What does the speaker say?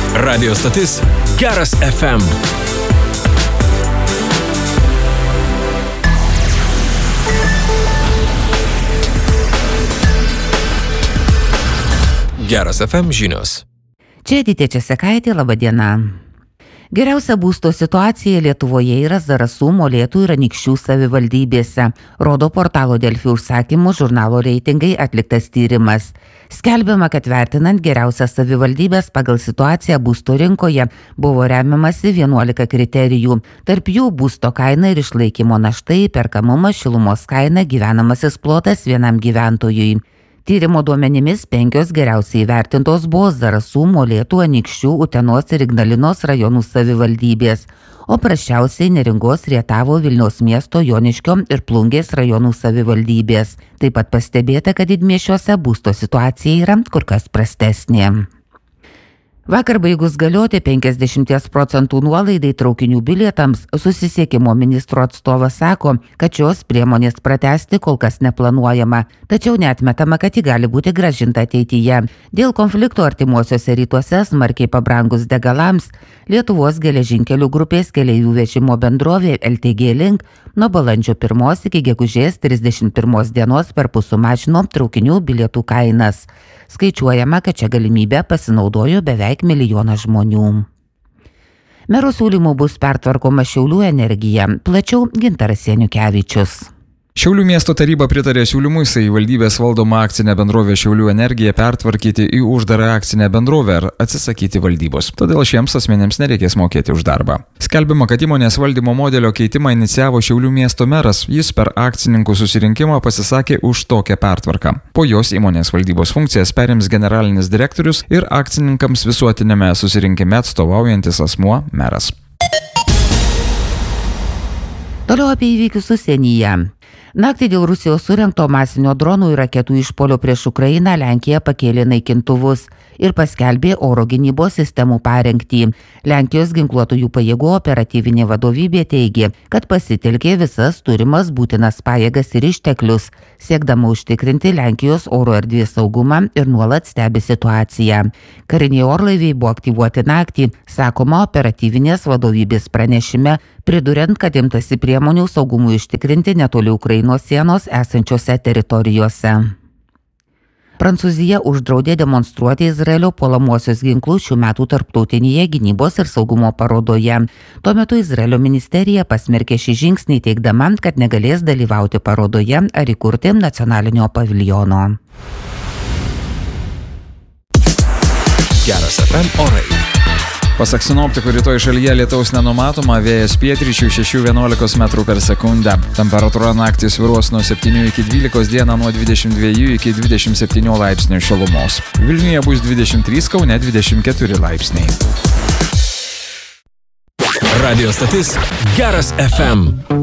Radio stotis Geras FM. Geras FM žinios. Čia Editė Česekaitė, laba diena. Geriausia būsto situacija Lietuvoje yra Zarasų, Molėtų ir Anykščių savivaldybėse, rodo portalo Delfi užsakymų žurnalo reitingai atliktas tyrimas. Skelbiama, kad vertinant geriausias savivaldybės pagal situaciją būsto rinkoje buvo remiamasi 11 kriterijų. Tarp jų būsto kaina ir išlaikymo našta, įperkamumas, šilumos kaina, gyvenamasis plotas vienam gyventojui. Tyrimo duomenimis 5 geriausiai įvertintos buvo Zarasų, Molėtų, Anykščių, Utenos ir Ignalinos rajonų savivaldybės, o prasčiausiai Neringos, Rietavo, Vilniaus miesto, Joniškio ir Plungės rajonų savivaldybės. Taip pat pastebėta, kad didmiesčiuose būsto situacija yra kur kas prastesnė. Vakar baigus galioti 50% nuolaidai traukinių bilietams, susisiekimo ministro atstovas sako, kad šios priemonės pratęsti kol kas neplanuojama, tačiau neatmetama, kad ji gali būti grąžinta ateityje. Dėl konflikto artimuosiuose rytuose smarkiai pabrangus degalams, Lietuvos geležinkelių grupės keleivių vežimo bendrovė LTG Link nuo balandžio 1 iki gegužės 31 dienos perpus sumažino traukinių bilietų kainas. Skaičiuojama, kad čia galimybę pasinaudojo beveik 1 milijoną žmonių. Mero siūlymų bus pertvarkoma Šiaulių energija, plačiau Gintaras Janukevičius. Šiaulių miesto taryba pritarė siūlymui savivaldybės valdomą akcinę bendrovę Šiaulių energiją pertvarkyti į uždarą akcinę bendrovę ar atsisakyti valdybos. Todėl šiems asmenėms nereikės mokėti už darbą. Skelbiama, kad įmonės valdymo modelio keitimą inicijavo Šiaulių miesto meras. Jis per akcininkų susirinkimą pasisakė už tokią pertvarką. Po jos įmonės valdybos funkcijas perims generalinis direktorius ir akcininkams visuotinėme susirinkime atstovaujantis asmuo meras. Toliau apie įvykius užsienyje. Naktį dėl Rusijos surengto masinio dronų ir raketų išpuolio prieš Ukrainą Lenkija pakėlė naikintuvus ir paskelbė oro gynybos sistemų parengtį. Lenkijos ginkluotųjų pajėgų operatyvinė vadovybė teigė, kad pasitelkė visas turimas būtinas pajėgas ir išteklius, siekdama užtikrinti Lenkijos oro erdvės saugumą ir nuolat stebi situaciją. Kariniai orlaiviai buvo aktyvuoti naktį, sakoma operatyvinės vadovybės pranešime, priduriant, kad imtasi priemonių saugumui užtikrinti netoli Ukrainos sienos esančiose teritorijose. Prancūzija uždraudė demonstruoti Izraelio puolamuosius ginklus šių metų tarptautinėje gynybos ir saugumo parodoje. Tuo metu Izraelio ministerija pasmerkė šį žingsnį, teigdama, kad negalės dalyvauti parodoje ar įkurti nacionalinio paviljono. Geras FM orai. Pasak sinoptikų, rytoj šalyje lietaus nenumatoma, vėjas pietryčių 6–11 metrų per sekundę. Temperatūra naktį svyruos nuo 7 iki 12, dieną nuo 22 iki 27 laipsnių šilumos. Vilniuje bus 23, Kaune 24 laipsniai. Radio stotis Geras FM.